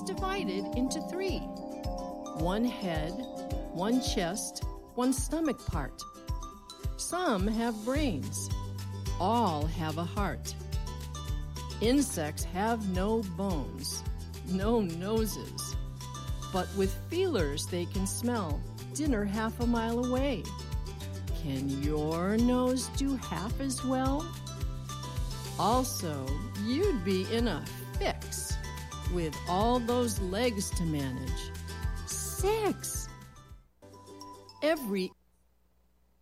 divided into three: one head, one chest, one stomach part. Some have brains. All have a heart. Insects have no bones, no noses, but with feelers they can smell dinner half a mile away. Can your nose do half as well? Also, you'd be in a fix with all those legs to manage. 6! Every